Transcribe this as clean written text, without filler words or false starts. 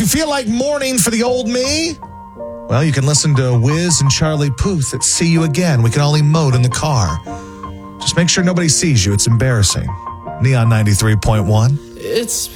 feel like mourning for the old me? Well, you can listen to Wiz and Charlie Puth at See You Again. We can all emote in the car. Just make sure nobody sees you. It's embarrassing. Neon 93.1. It's